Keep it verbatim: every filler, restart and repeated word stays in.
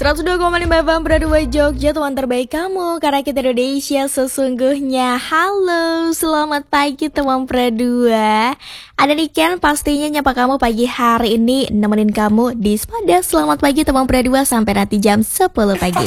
seratus dua koma lima F M Pradua Jogja, teman terbaik kamu, karena kita Indonesia sesungguhnya. Halo, selamat pagi teman Pradua. Ada Niken pastinya nyapa kamu pagi hari ini, nemenin kamu di Spada. Selamat pagi teman Pradua sampai nanti jam sepuluh pagi.